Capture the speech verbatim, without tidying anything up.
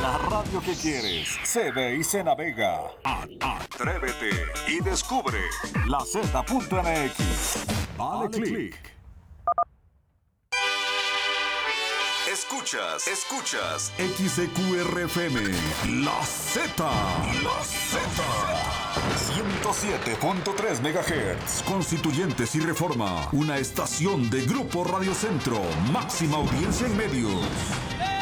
La radio que quieres se ve y se navega. Atrévete y descubre la Z punto M X. Dale click. Escuchas, escuchas X E Q R F M, La Z, La Z, ciento siete punto tres megahertz, Constituyentes y Reforma, una estación de Grupo Radio Centro, máxima audiencia en medios.